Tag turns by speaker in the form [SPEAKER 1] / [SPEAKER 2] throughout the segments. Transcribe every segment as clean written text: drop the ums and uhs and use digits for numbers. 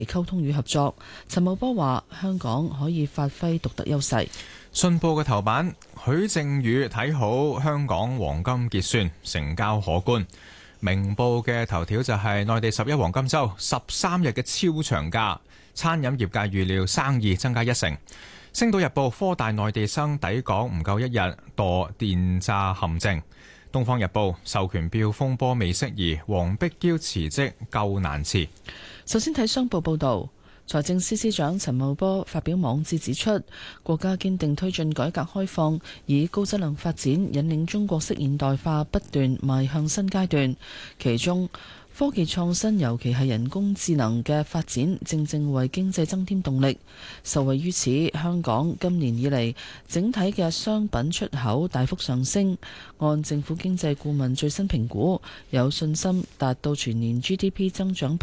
[SPEAKER 1] 溝通與合作。陳茂波話：香港可以發揮獨特優勢。
[SPEAKER 2] 信報嘅頭版，許正宇睇好香港黃金結算，成交可觀。明報嘅頭條就係內地11黃金週13日嘅超長假，餐飲業界預料生意增加1成。星島日報，科大內地生抵港唔夠1日墮電詐陷阱。東方日報，授權標風波未釋疑，黃碧嬌辭職夠難辭。
[SPEAKER 1] 首先睇商報報導。財政司司長陳茂波發表網誌指出，國家堅定推進改革開放，以高質量發展引領中國式現代化不斷邁向新階段。其中科技創新，尤其係人工智能嘅發展，正正為經濟增添動力。受惠於此，香港今年以嚟整體嘅商品出口大幅上升。按政府經濟顧問最新評估，有信心達到全年 GDP 增長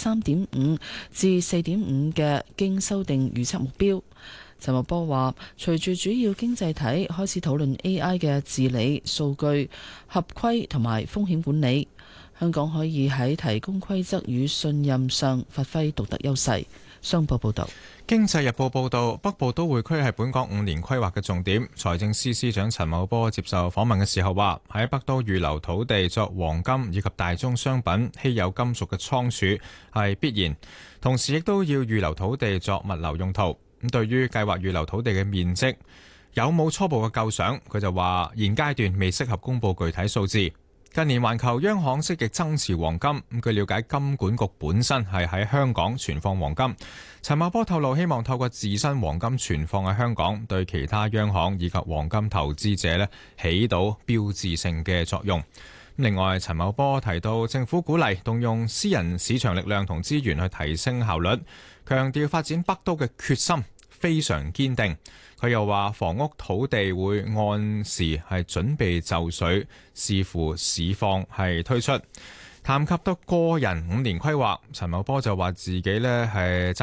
[SPEAKER 1] 3.5%至4.5%嘅經修訂預測目標。陳茂波話，隨住主要經濟體開始討論 AI 嘅治理、數據合規同埋風險管理，香港可以喺提供規則與信任上發揮獨特優勢。商報報導。
[SPEAKER 2] 經濟日報報導，北部都會區係本港5年規劃嘅重點。財政司司長陳茂波接受訪問嘅時候話，喺北都預留土地作黃金以及大宗商品、稀有金屬嘅倉儲係必然，同時亦都要預留土地作物流用途。咁對於計劃預留土地嘅面積有冇初步嘅構想，佢就話現階段未適合公布具體數字。近年環球央行積極增持黃金，據了解金管局本身係喺香港存放黃金。陳茂波透露，希望透過自身黃金存放喺香港，對其他央行以及黃金投資者起到標誌性嘅作用。另外，陳茂波提到政府鼓勵動用私人市場力量同資源去提升效率，強調發展北都嘅決心非常堅定。佢又話房屋土地會按時係準備就緒，視乎市況係推出。談及到個人5年規劃，陳茂波就話自己係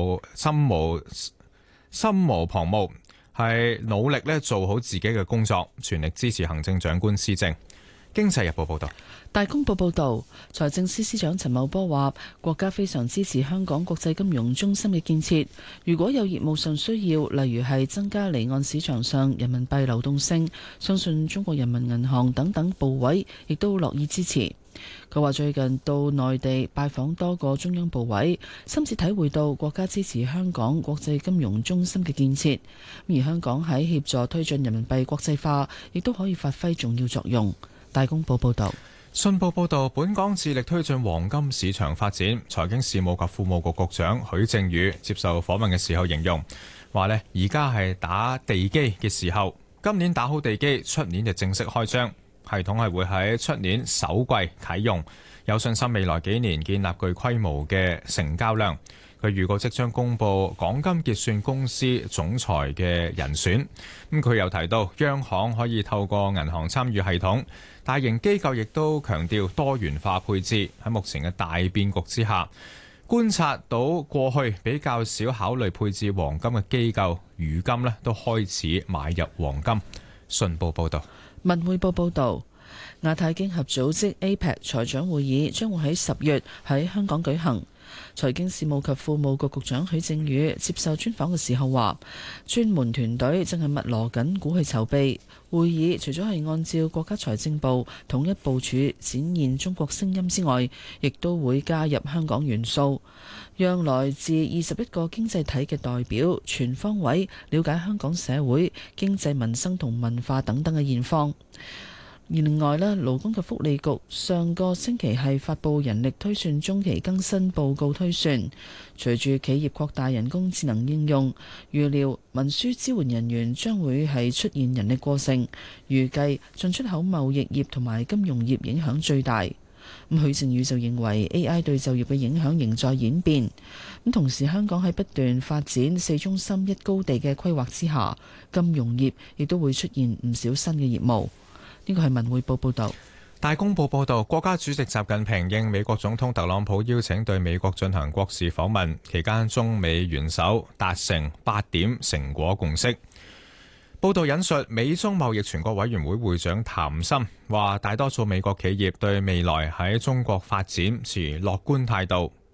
[SPEAKER 2] 心無旁騖，係努力做好自己嘅工作，全力支持行政長官施政。經濟日報報道。
[SPEAKER 1] 大公報報導，財政司司長陳茂波話：國家非常支持香港國際金融中心嘅建設。如果有業務上需要，例如係增加離岸市場上人民幣流動性，相信中國人民銀行等等部委亦都樂意支持。佢話最近到內地拜訪多個中央部委，深切體會到國家支持香港國際金融中心嘅建設，而香港喺協助推進人民幣國際化，亦都可以發揮重要作用。大公報報導。
[SPEAKER 2] 信報報導，本港致力推進黃金市場發展。財經事務及庫務局局長許正宇接受訪問嘅時候形容，話而家係打地基嘅時候，今年打好地基，出年就正式開張，系統係會喺出年首季啟用，有信心未來幾年建立具規模嘅成交量。佢預告即將公布港金結算公司總裁嘅人選。佢又提到，央行可以透過銀行參與系統，大型機構亦都強調多元化配置。喺目前嘅大變局之下，觀察到過去比較少考慮配置黃金嘅機構，如今都開始買入黃金。信報報道。
[SPEAKER 1] 文匯報報導，亞太經合組織 APEC 財長會議將會喺10月喺香港舉行。財經事務及庫務局局長許正宇接受專訪嘅時候話，專門團隊正係密鑼緊鼓去籌備會議，除咗係按照國家財政部統一部署展現中國聲音之外，亦都會加入香港元素，讓來自21個經濟體嘅代表全方位了解香港社會、經濟、民生同文化等等嘅現況。另外咧，勞工及福利局上個星期係發布人力推算中期更新報告推算，隨住企業擴大人工智能應用，預料文書支援人員將會係出現人力過剩，預計進出口貿易業同埋金融業影響最大。許正宇就認為 AI 對就業嘅影響仍在演變，同時香港喺不斷發展4中心1高地嘅規劃之下，金融業亦都會出現唔少新嘅業務。呢個係文匯報報導。
[SPEAKER 2] 大公報報導，國家主席習近平應美國總統特朗普邀請對美國進行國事訪問，期間中美元首達成8點成果共識。報導引述美中貿易全國委員會會長譚森話，大多數美國企業對未來喺中國發展持樂觀態度，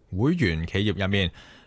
[SPEAKER 2] 會員企業入面，